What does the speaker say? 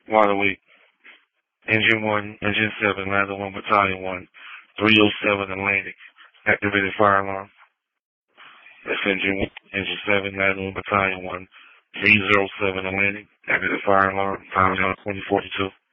Waterway. Engine 1, Engine 7, Ladder 1, Battalion 1, 307 Atlantic. Activated fire alarm. That's Engine 1, Engine 7, Ladder 1, Battalion 1, 307 Atlantic. Activated fire alarm. Time now 2042.